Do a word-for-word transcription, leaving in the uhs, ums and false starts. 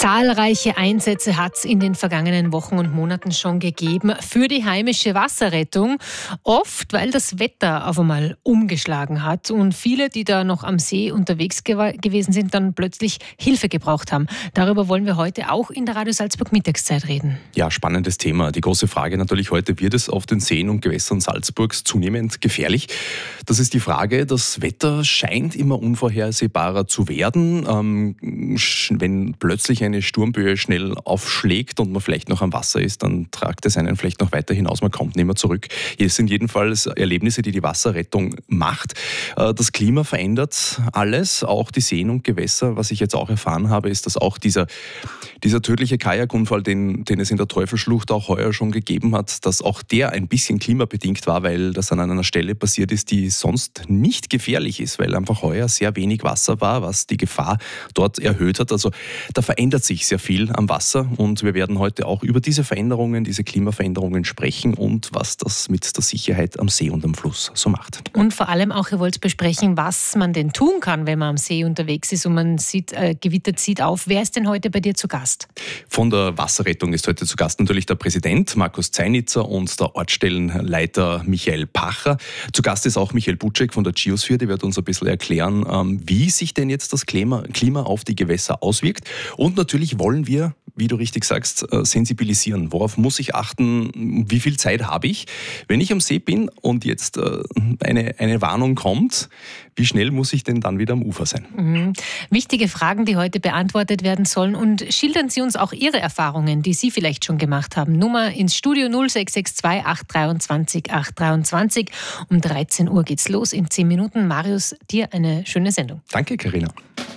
Zahlreiche Einsätze hat es in den vergangenen Wochen und Monaten schon gegeben für die heimische Wasserrettung. Oft, weil das Wetter auf einmal umgeschlagen hat und viele, die da noch am See unterwegs gew- gewesen sind, dann plötzlich Hilfe gebraucht haben. Darüber wollen wir heute auch in der Radio Salzburg Mittagszeit reden. Ja, spannendes Thema. Die große Frage natürlich heute, wird es auf den Seen und Gewässern Salzburgs zunehmend gefährlich? Das ist die Frage. Das Wetter scheint immer unvorhersehbarer zu werden. Ähm, wenn plötzlich eine Sturmböe schnell aufschlägt und man vielleicht noch am Wasser ist, dann tragt es einen vielleicht noch weiter hinaus, man kommt nicht mehr zurück. Es sind jedenfalls Erlebnisse, die die Wasserrettung macht. Das Klima verändert alles, auch die Seen und Gewässer. Was ich jetzt auch erfahren habe, ist, dass auch dieser, dieser tödliche Kajakunfall, den, den es in der Teufelsschlucht auch heuer schon gegeben hat, dass auch der ein bisschen klimabedingt war, weil das an einer Stelle passiert ist, die sonst nicht gefährlich ist, weil einfach heuer sehr wenig Wasser war, was die Gefahr dort erhöht hat. Also da verändert sich sehr viel am Wasser und wir werden heute auch über diese Veränderungen, diese Klimaveränderungen sprechen und was das mit der Sicherheit am See und am Fluss so macht. Und vor allem auch, ihr wollt besprechen, was man denn tun kann, wenn man am See unterwegs ist und man sieht, äh, Gewitter zieht auf. Wer ist denn heute bei dir zu Gast? Von der Wasserrettung ist heute zu Gast natürlich der Präsident Markus Zeinitzer und der Ortsstellenleiter Michael Pacher. Zu Gast ist auch Michael Butschek von der Geosphere, der wird uns ein bisschen erklären, ähm, wie sich denn jetzt das Klima, Klima auf die Gewässer auswirkt. Und natürlich wollen wir, wie du richtig sagst, sensibilisieren. Worauf muss ich achten? Wie viel Zeit habe ich? Wenn ich am See bin und jetzt eine, eine Warnung kommt, wie schnell muss ich denn dann wieder am Ufer sein? Mhm. Wichtige Fragen, die heute beantwortet werden sollen. Und schildern Sie uns auch Ihre Erfahrungen, die Sie vielleicht schon gemacht haben. Nummer ins Studio null sechs sechs zwei acht zwei acht drei zwei. Um dreizehn Uhr geht's los. In zehn Minuten. Marius, dir eine schöne Sendung. Danke, Carina.